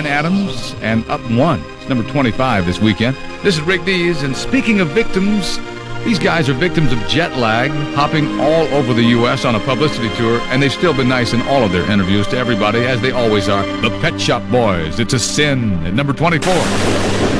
Bryan Adams and Up One. It's number 25 this weekend. This is Rick Dees, and speaking of victims, these guys are victims of jet lag, hopping all over the U.S. on a publicity tour, and they've still been nice in all of their interviews to everybody, as they always are. The Pet Shop Boys, It's a Sin, at number 24.